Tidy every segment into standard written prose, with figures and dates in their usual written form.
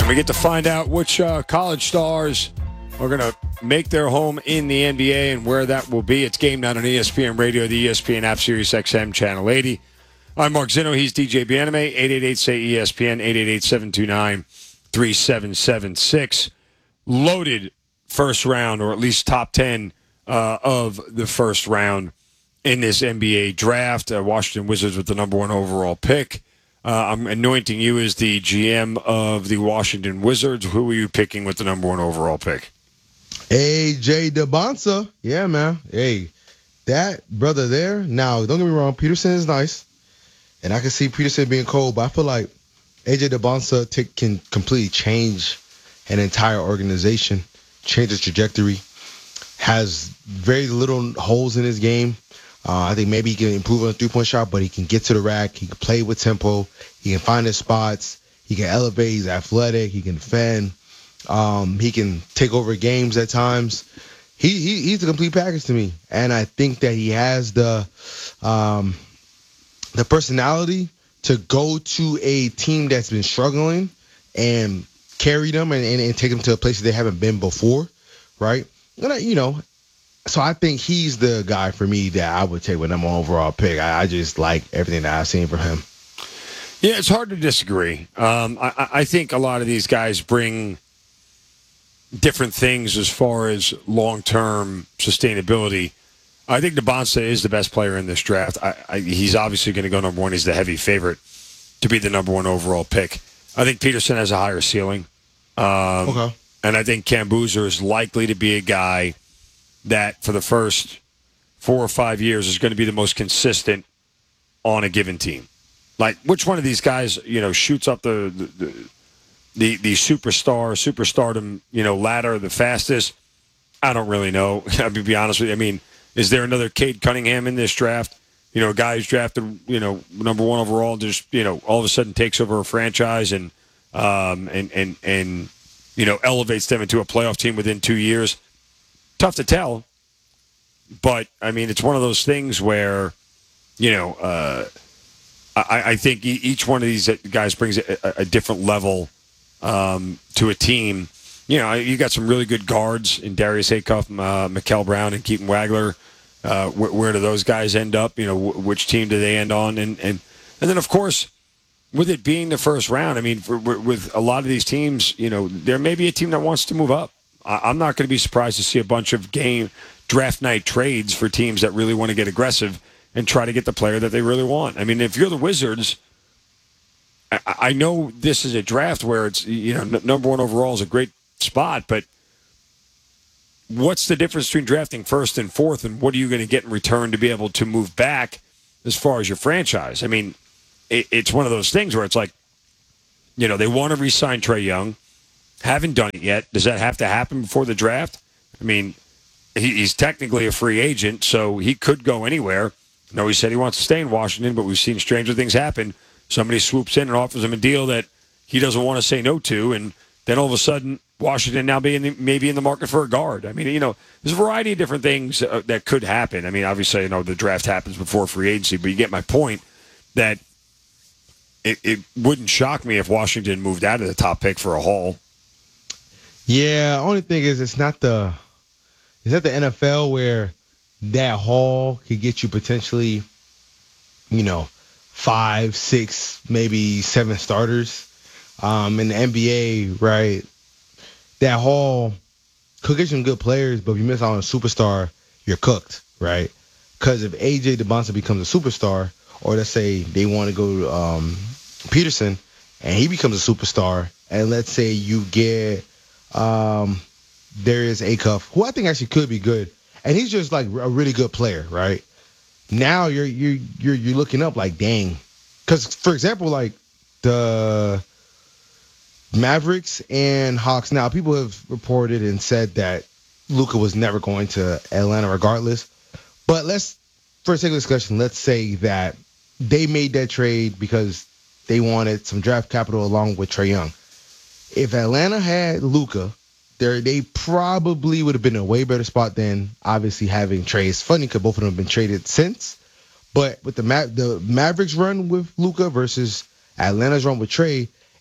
And we get to find out which college stars are going to make their home in the NBA and where that will be. It's Game Night on ESPN Radio, the ESPN app, Sirius XM, Channel 80. I'm Mark Zinno. He's DJ Bianame. 888-SAY-ESPN, 888-729-3776. Loaded first round, or at least top 10 of the first round in this NBA draft. Washington Wizards with the number one overall pick. I'm anointing you as the GM of the Washington Wizards. Who are you picking with the number one overall pick? AJ DeBonsa. Yeah, man. Hey, that brother there. Now, don't get me wrong. Peterson is nice. And I can see Peterson being cold. But I feel like AJ DeBonsa can completely change an entire organization, change the trajectory, has very little holes in his game. I think maybe he can improve on the three-point shot, but he can get to the rack. He can play with tempo. He can find his spots. He can elevate. He's athletic. He can defend. He can take over games at times. He's a complete package to me, and I think that he has the personality to go to a team that's been struggling and carry them and take them to a place that they haven't been before, right? And so I think he's the guy for me that I would take with number one overall pick. I just like everything that I've seen from him. Yeah, it's hard to disagree. I think a lot of these guys bring different things as far as long-term sustainability. I think DeBonsa is the best player in this draft. He's obviously going to go number one. He's the heavy favorite to be the number one overall pick. I think Peterson has a higher ceiling. Okay. And I think Cam Boozer is likely to be a guy that for the first 4 or 5 years is going to be the most consistent on a given team. Like, which one of these guys, shoots up the superstardom, ladder the fastest? I don't really know. I'll be honest with you. I mean, is there another Cade Cunningham in this draft? A guy who's drafted, number one overall, just, all of a sudden takes over a franchise and elevates them into a playoff team within 2 years. Tough to tell, but I mean, it's one of those things where, I think each one of these guys brings a different level to a team. You got some really good guards in Darius Acuff, Mikal Brown, and Keaton Wagler. Where do those guys end up? Which team do they end on? And then, of course, with it being the first round, I mean, with a lot of these teams, there may be a team that wants to move up. I'm not going to be surprised to see a bunch of draft night trades for teams that really want to get aggressive and try to get the player that they really want. I mean, if you're the Wizards, I know this is a draft where it's, number one overall is a great spot, but what's the difference between drafting first and fourth, and what are you going to get in return to be able to move back as far as your franchise? I mean, it's one of those things where it's like, they want to re-sign Trae Young. Haven't done it yet. Does that have to happen before the draft? I mean, he's technically a free agent, so he could go anywhere. No, he said he wants to stay in Washington, but we've seen stranger things happen. Somebody swoops in and offers him a deal that he doesn't want to say no to, and then all of a sudden, Washington now maybe in the market for a guard. I mean, there's a variety of different things that could happen. I mean, obviously, the draft happens before free agency, but you get my point that it wouldn't shock me if Washington moved out of the top pick for a haul. Yeah, only thing is it's not the NFL where that haul could get you potentially, 5, 6, maybe 7 starters. In the NBA, right, that haul could get you some good players, but if you miss out on a superstar, you're cooked, right? Because if AJ DeBonsa becomes a superstar, or let's say they want to go to Peterson, and he becomes a superstar, and let's say you get Darius Acuff, who I think actually could be good, and he's just like a really good player, right? Now you're looking up like, dang, because for example, like the Mavericks and Hawks. Now people have reported and said that Luka was never going to Atlanta regardless, but for the sake of discussion, let's say that they made that trade because they wanted some draft capital along with Trae Young. If Atlanta had Luka, they probably would have been in a way better spot than obviously having Trae. It's funny because both of them have been traded since, but with the Mavericks run with Luka versus Atlanta's run with Trae,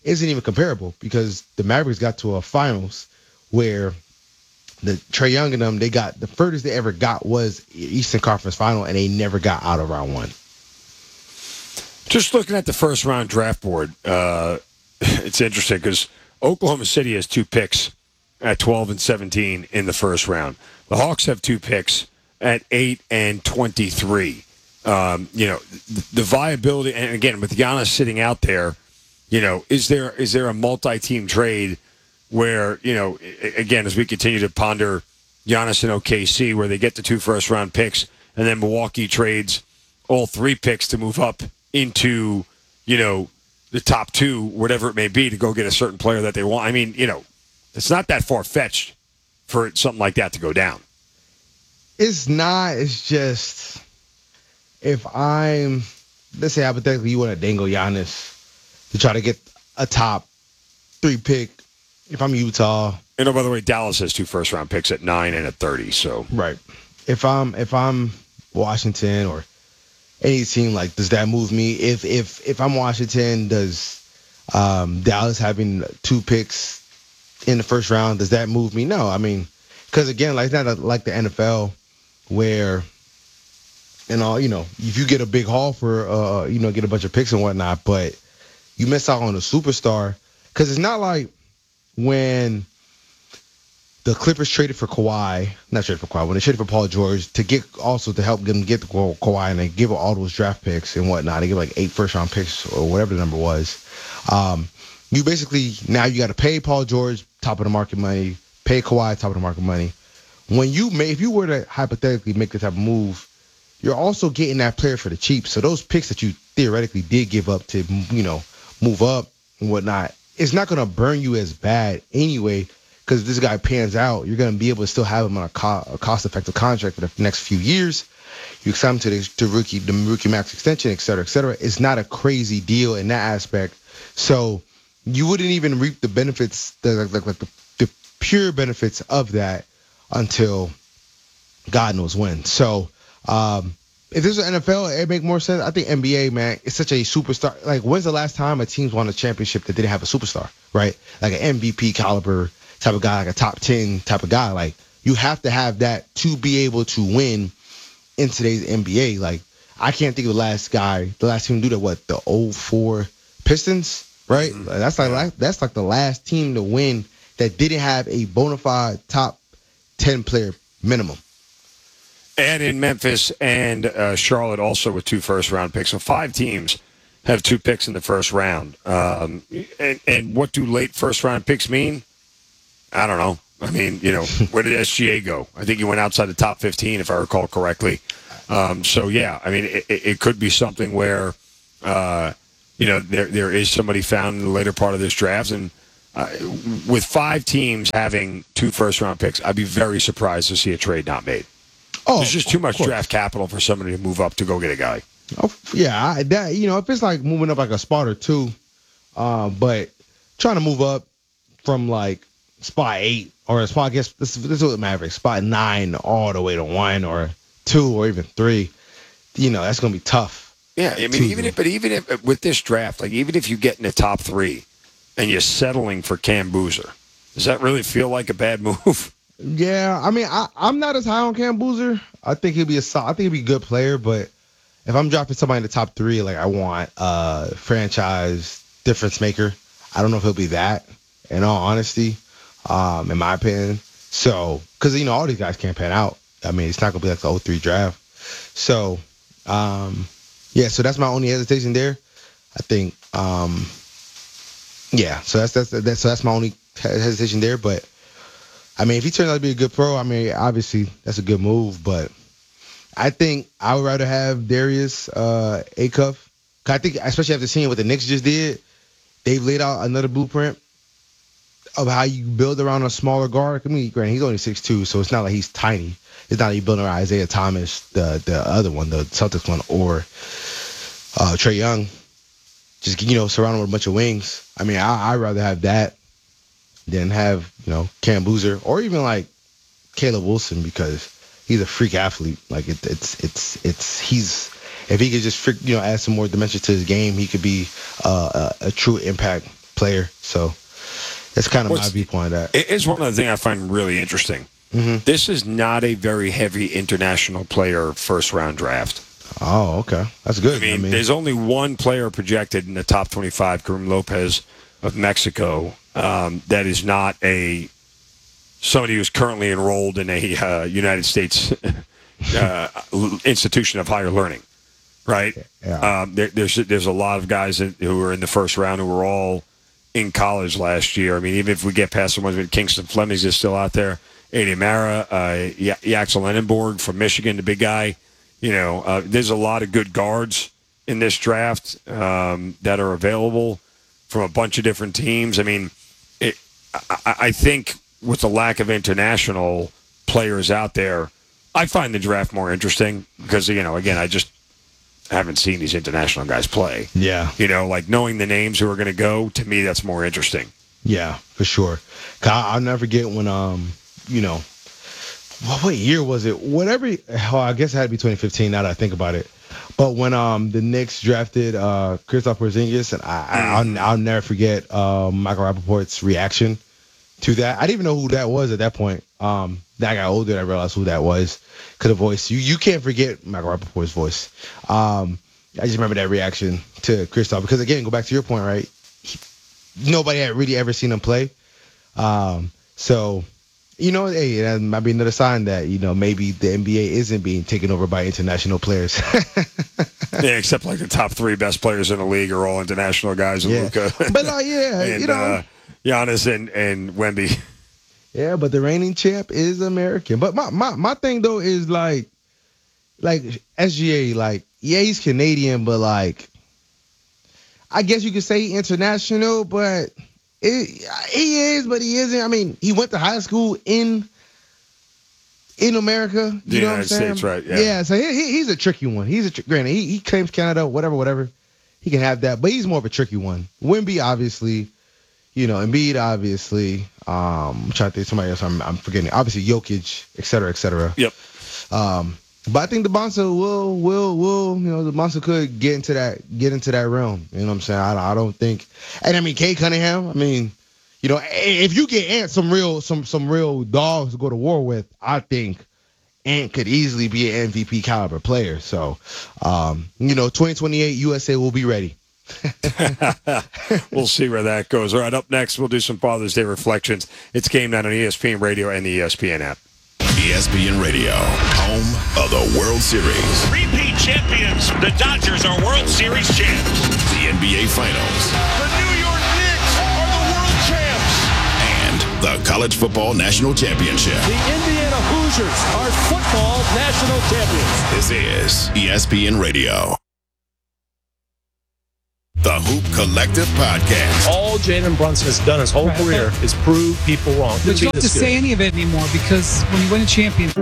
isn't even comparable because the Mavericks got to a finals where the Trae Young and them, they got the furthest they ever got was Eastern Conference Final, and they never got out of round one. Just looking at the first round draft board, it's interesting because Oklahoma City has 2 picks at 12 and 17 in the first round. The Hawks have 2 picks at 8 and 23. The viability, and again, with Giannis sitting out there, is there a multi-team trade where, again, as we continue to ponder Giannis and OKC, where they get the 2 first-round picks, and then Milwaukee trades all 3 picks to move up into, the top 2, whatever it may be, to go get a certain player that they want. I mean, it's not that far-fetched for something like that to go down. It's not. It's just, if let's say hypothetically you want to dangle Giannis to try to get a top 3 pick. If I'm Utah, by the way, Dallas has 2 first-round picks at 9 and at 30. So right. If I'm Washington or any team, like, does that move me? If I'm Washington, does Dallas having 2 picks in the first round, does that move me? No. I mean, because again, like, it's not like the NFL where, if you get a big haul for, get a bunch of picks and whatnot, but you miss out on a superstar. Because it's not like when the Clippers traded for Kawhi, when they traded for Paul George to help them get the Kawhi, and they give all those draft picks and whatnot. They give like 8 first-round picks or whatever the number was. You basically, now you got to pay Paul George top of the market money, pay Kawhi top of the market money. If you were to hypothetically make the type of move, you're also getting that player for the cheap. So those picks that you theoretically did give up to, move up and whatnot, it's not going to burn you as bad anyway, because if this guy pans out, you're going to be able to still have him on a cost-effective contract for the next few years. You sign him to the rookie max extension, et cetera, et cetera. It's not a crazy deal in that aspect. So you wouldn't even reap the benefits, the pure benefits of that until God knows when. So if this was NFL, it'd make more sense. I think NBA, man, it's such a superstar. Like, when's the last time a team's won a championship that didn't have a superstar, right? Like an MVP caliber type of guy, like a top 10 type of guy. Like, you have to have that to be able to win in today's NBA. Like, I can't think of the last team to do that, the 04 Pistons, right? Mm-hmm. That's like the last team to win that didn't have a bona fide top 10 player minimum. And in Memphis and Charlotte also with 2 first-round picks. So 5 teams have 2 picks in the first round. And what do late first-round picks mean? I don't know. I mean, where did SGA go? I think he went outside the top 15, if I recall correctly. So, yeah, I mean, it could be something where, there is somebody found in the later part of this draft. And with 5 teams having 2 first-round picks, I'd be very surprised to see a trade not made. Oh, there's just too much draft capital for somebody to move up to go get a guy. Oh, yeah, if it's like moving up like a spot or 2, but trying to move up from like spot 8 or a spot, I guess this is what Mavericks, spot 9 all the way to 1 or 2 or even 3, that's gonna be tough. Yeah, I mean, even if with this draft, like even if you get in the top 3 and you're settling for Cam Boozer, does that really feel like a bad move? Yeah, I mean, I'm not as high on Cam Boozer. I think he'd be a good player, but if I'm dropping somebody in the top 3, like, I want a franchise difference maker. I don't know if he'll be that, in all honesty, in my opinion. So, because, all these guys can't pan out. I mean, it's not going to be like the 03 draft. So, so that's my only hesitation there. I think, so that's my only hesitation there. But, I mean, if he turns out to be a good pro, I mean, obviously that's a good move. But I think I would rather have Darius Acuff. I think, especially after seeing what the Knicks just did, they've laid out another blueprint of how you build around a smaller guard. I mean, granted, he's only 6'2", so it's not like he's tiny. It's not like you're building around Isaiah Thomas, the other one, the Celtics one, or Trae Young. Just, surround him with a bunch of wings. I mean, I'd rather have that than have, Cam Boozer or even like Caleb Wilson, because he's a freak athlete. Like if he could just add some more dimension to his game, he could be a true impact player. So that's kind of my viewpoint of that. It's one of the things I find really interesting. Mm-hmm. This is not a very heavy international player first-round draft. Oh, okay. That's good. I mean, there's only one player projected in the top 25, Karim Lopez of Mexico, that is not somebody who's currently enrolled in a United States institution of higher learning, right? Yeah. There's a lot of guys who were in the first round who were all in college last year. I mean, even if we get past the ones with Kingston Flemings is still out there, Eddie Mara, Yaxel Lenenborg from Michigan, the big guy. There's a lot of good guards in this draft that are available from a bunch of different teams. I mean, I think with the lack of international players out there, I find the draft more interesting because, again, I just haven't seen these international guys play. Yeah. Like knowing the names who are going to go, to me, that's more interesting. Yeah, for sure. I'll never forget when, what year was it? I guess it had to be 2015 now that I think about it. But when the Knicks drafted Kristaps Porzingis, and I'll never forget Michael Rappaport's reaction to that. I didn't even know who that was at that point. Then I got older and I realized who that was. Because the voice, you can't forget Michael Rappaport's voice. I just remember that reaction to Kristaps. Because again, go back to your point, right? Nobody had really ever seen him play. So, hey, that might be another sign that, maybe the NBA isn't being taken over by international players. Yeah, except like the top three best players in the league are all international guys. And Luka. But, and, Giannis and Wemby. Yeah, but the reigning champ is American. But my thing, though, is like SGA, he's Canadian, but, I guess you could say international, but he is, but he isn't. I mean, he went to high school in America. You know what I'm saying? States, right? Yeah. So he's a tricky one. Granted, he claims Canada, whatever. He can have that, but he's more of a tricky one. Wemby, obviously. Embiid, obviously. I'm trying to think of somebody else. I'm forgetting. Obviously, Jokic, et cetera, et cetera. Yep. But I think the Bonsa will the Bonsa could get into that realm. You know what I'm saying? I don't think. And I mean, Cade Cunningham. I mean, if you get Ant some real dogs to go to war with, I think Ant could easily be an MVP caliber player. So, 2028 USA will be ready. We'll see where that goes. All right, up next, we'll do some Father's Day reflections. It's Game Night on ESPN Radio and the ESPN app. ESPN Radio, home of the World Series. Repeat champions. The Dodgers are World Series champs. The NBA Finals. The New York Knicks are the world champs. And the College Football National Championship. The Indiana Hoosiers are football national champions. This is ESPN Radio. The Hoop Collective Podcast. All Jalen Brunson has done his whole career is prove people wrong. But you don't have to say any of it anymore because when you win a championship.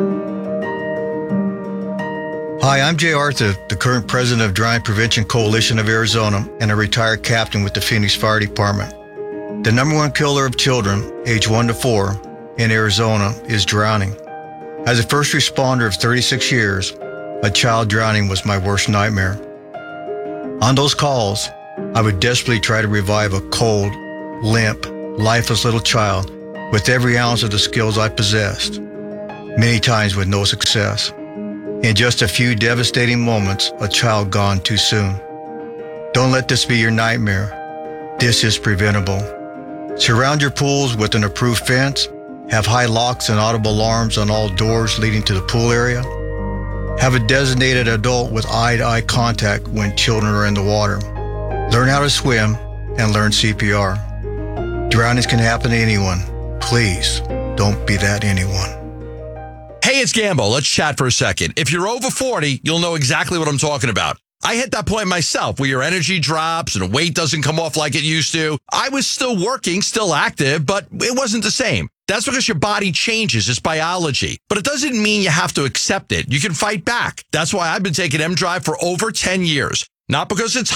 Hi, I'm Jay Arthur, the current president of Drowning Prevention Coalition of Arizona and a retired captain with the Phoenix Fire Department. The number one killer of children, age 1 to 4, in Arizona is drowning. As a first responder of 36 years, a child drowning was my worst nightmare. On those calls, I would desperately try to revive a cold, limp, lifeless little child with every ounce of the skills I possessed, many times with no success. In just a few devastating moments, a child gone too soon. Don't let this be your nightmare. This is preventable. Surround your pools with an approved fence, have high locks and audible alarms on all doors leading to the pool area. Have a designated adult with eye-to-eye contact when children are in the water. Learn how to swim and learn CPR. Drownings can happen to anyone. Please, don't be that anyone. Hey, it's Gambo. Let's chat for a second. If you're over 40, you'll know exactly what I'm talking about. I hit that point myself where your energy drops and weight doesn't come off like it used to. I was still working, still active, but it wasn't the same. That's because your body changes. It's biology. But it doesn't mean you have to accept it. You can fight back. That's why I've been taking M-Drive for over 10 years. Not because it's hype,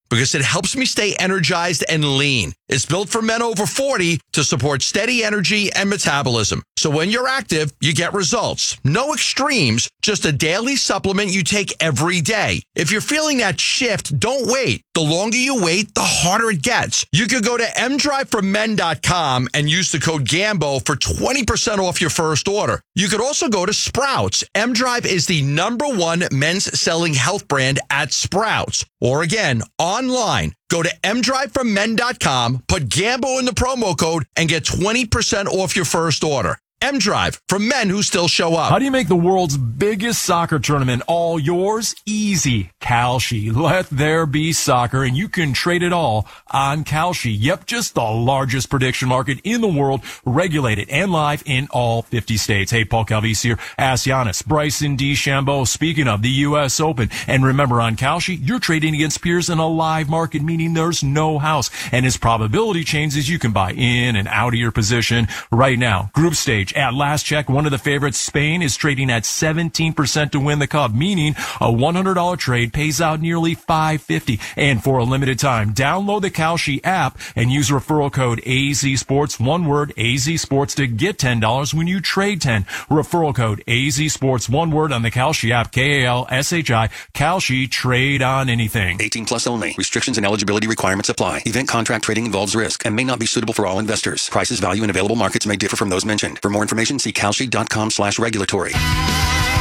because it helps me stay energized and lean. It's built for men over 40 to support steady energy and metabolism. So when you're active, you get results. No extremes, just a daily supplement you take every day. If you're feeling that shift, don't wait. The longer you wait, the harder it gets. You could go to mdriveformen.com and use the code GAMBO for 20% off your first order. You could also go to Sprouts. mDrive is the #1 men's selling health brand at Sprouts. Or again, online. Go to mdriveformen.com, put GAMBO in the promo code, and get 20% off your first order. mDrive, for men who still show up. How do you make the world's biggest soccer tournament all yours? Easy. Kalshi. Let there be soccer, and you can trade it all on Kalshi. Yep, just the largest prediction market in the world, regulated and live in all 50 states. Hey, Paul Calvisi here. Ask Giannis, Bryson DeChambeau, speaking of the U.S. Open. And remember, on Kalshi, you're trading against peers in a live market, meaning there's no house. And as probability changes, you can buy in and out of your position right now. Group stage. At last check, one of the favorites, Spain, is trading at 17% to win the cup, meaning a $100 trade pays out nearly $550. And for a limited time, download the Kalshi app and use referral code AZSports, one word, AZSports, to get $10 when you trade 10. Referral code AZSports, one word, on the Kalshi app, KALSHI, Kalshi, trade on anything. 18 plus only. Restrictions and eligibility requirements apply. Event contract trading involves risk and may not be suitable for all investors. Prices, value, and available markets may differ from those mentioned. For more information, see kalshi.com/regulatory.